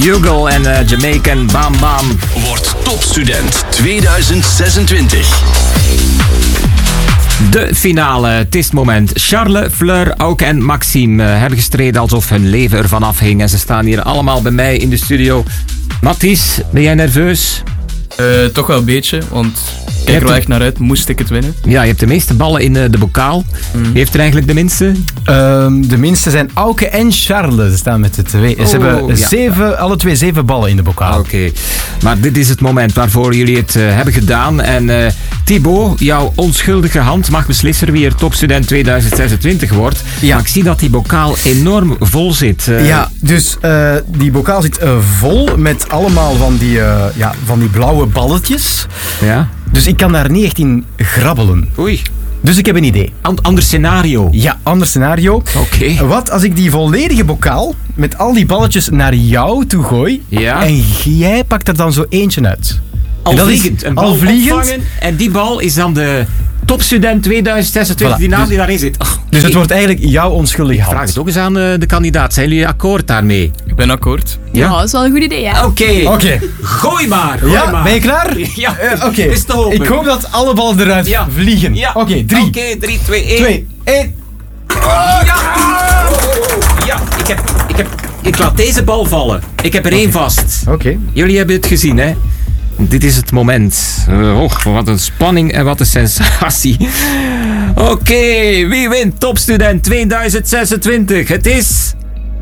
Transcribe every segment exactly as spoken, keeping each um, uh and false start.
Bugle en uh, Jamaican Bam Bam. Word topstudent tweeduizend zesentwintig. De finale, het is het moment. Charles, Fleur, Auke en Maxime uh, hebben gestreden alsof hun leven ervan afhing. En ze staan hier allemaal bij mij in de studio. Mathis, ben jij nerveus? Uh, toch wel een beetje, want ik kijk er wel echt naar uit. Moest ik het winnen? Ja, je hebt de meeste ballen in uh, de bokaal. Mm. Wie heeft er eigenlijk de minste? Um, de minste zijn Auke en Charles. Ze staan met de twee. Oh, Ze hebben ja. zeven, alle twee zeven ballen in de bokaal. Oké, okay. Maar dit is het moment waarvoor jullie het uh, hebben gedaan. En uh, Thibaut, jouw onschuldige hand mag beslissen wie er topstudent tweeduizend zesentwintig wordt. Ja. Maar ik zie dat die bokaal enorm vol zit. Uh, ja, dus uh, die bokaal zit uh, vol met allemaal van die, uh, ja, van die blauwe balletjes. Ja. Dus ik kan daar niet echt in grabbelen. Oei. Dus ik heb een idee. An- ander scenario. Ja, ander scenario. Oké. Okay. Wat als ik die volledige bokaal met al die balletjes naar jou toe gooi? Ja. En jij pakt er dan zo eentje uit. Al vliegend. Een bal al vliegend. Opvangen, en die bal is dan de topstudent tweeduizend zesentwintig, voilà. Die naam dus, die daarin zit. Oh, dus het wordt eigenlijk jouw onschuldige hand. Vraag het ook eens aan uh, de kandidaat. Zijn jullie akkoord daarmee? Ik ben akkoord. Ja, ja, dat is wel een goed idee, ja. Oké. Okay. Okay. Gooi maar. Gooi ja, maar. Ben je klaar? Ja, uh, oké. Okay. Is te hopen. Ik hoop dat alle ballen eruit ja. vliegen. Ja. Oké, okay, drie. Oké, okay, drie, twee, één. Twee, één. Oh, ja. Ja, ik heb, ik heb... Ik laat deze bal vallen. Ik heb er één okay. vast. Oké. Okay. Jullie hebben het gezien, hè? Dit is het moment. Uh, oh, wat een spanning en wat een sensatie. Oké, okay, wie wint topstudent tweeduizend zesentwintig? Het is...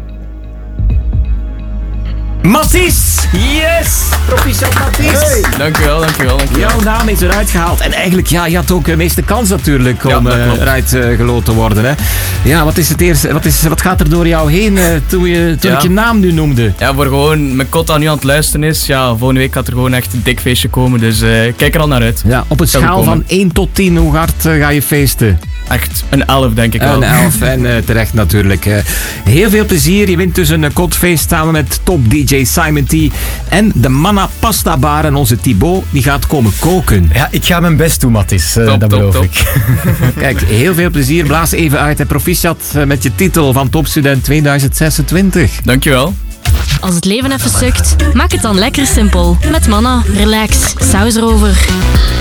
Mathis! Yes! Proficiat Mathis! Hey. Dankjewel, dankjewel, dankjewel. Jouw naam is eruit gehaald. En eigenlijk, ja, je had ook de meeste kans natuurlijk om ja, uh, eruit uh, geloot te worden. Hè? Ja, wat is het eerste? Wat, is, wat gaat er door jou heen uh, toen, je, toen ja. ik je naam nu noemde? Ja, voor gewoon mijn Kotta nu aan het luisteren is. Ja, volgende week gaat er gewoon echt een dik feestje komen. Dus uh, kijk er al naar uit. Ja, op een schaal van één tot tien, hoe hard uh, ga je feesten? Echt een elf, denk ik wel. Een elf, en uh, terecht natuurlijk. Uh, heel veel plezier. Je wint dus een kotfeest samen met top D J Simon T. En de Manna Pasta Bar en onze Thibaut, die gaat komen koken. Ja, ik ga mijn best doen, Mathis. Uh, top, dat top, beloof top. ik. Kijk, heel veel plezier. Blaas even uit en proficiat met je titel van topstudent tweeduizend zesentwintig. Dankjewel. Als het leven even sukt, maak het dan lekker simpel. Met Manna. Relax. Saus erover.